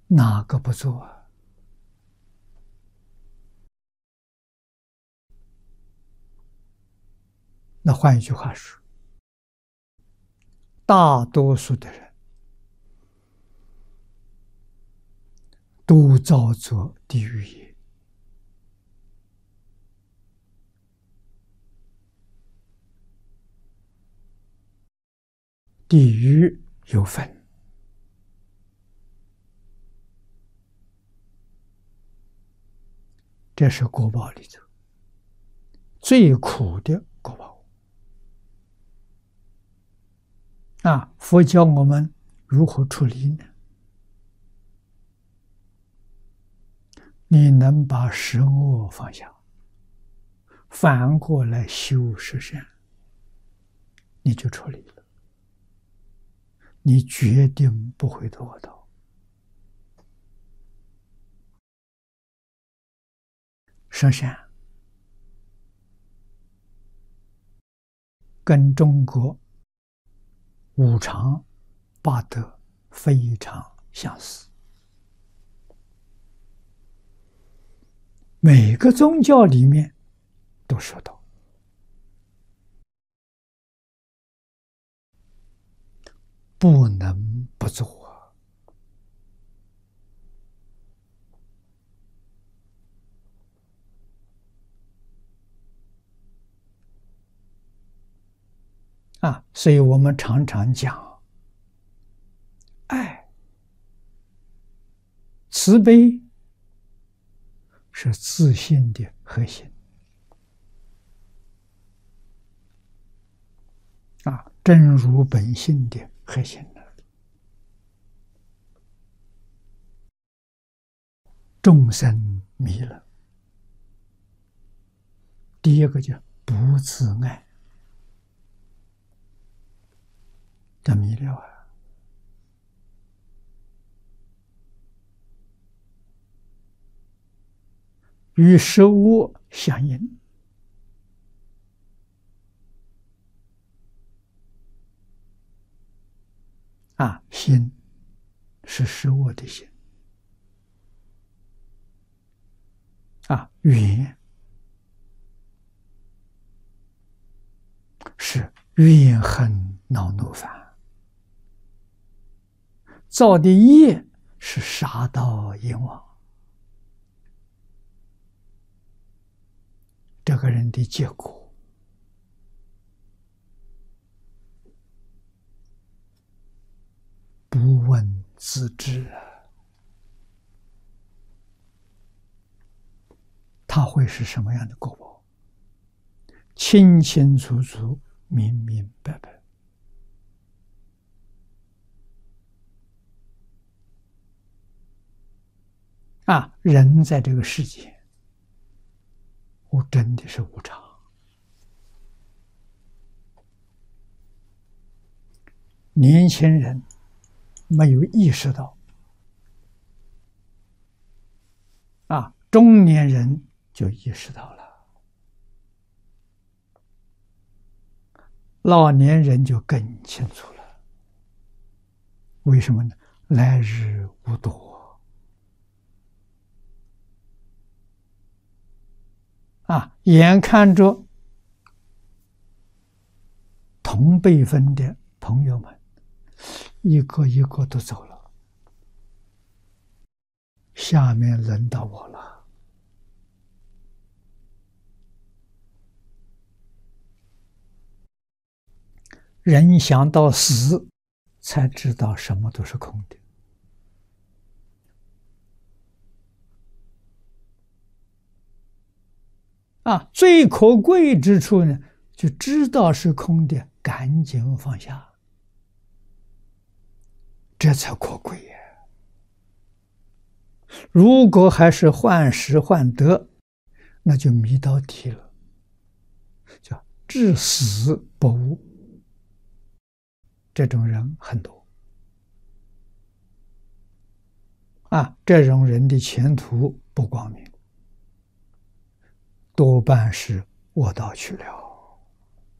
哪个不做啊？那换一句话说，大多数的人都造作地狱业。地狱有分，这是果报里头最苦的果报。佛教我们如何处理呢？你能把十恶放下，反过来修十善，你就处理了，你决定不会堕恶道。十善跟中国五常八德非常相似，每个宗教里面都说到，不能不做。所以我们常常讲，爱、慈悲是自信的核心。真如本性的核心呢？众生迷了，第一个叫不自爱，叫迷了啊。与十恶相应，心是十恶的心，怨是怨恨恼怒烦，造的业是杀盗淫妄。这个人的结果不问自知啊，他会是什么样的果报？清清楚楚、明明白白。人在这个世界，我真的是无常。年轻人没有意识到，中年人就意识到了，老年人就更清楚了。为什么呢？来日无多。眼看着同辈分的朋友们一个一个都走了，下面轮到我了。人想到死，才知道什么都是空的。最可贵之处呢，就知道是空的，赶紧放下，这才可贵呀。如果还是患失患得，那就迷到底了，叫至死不悟。这种人很多这种人的前途不光明，多半是卧道去了。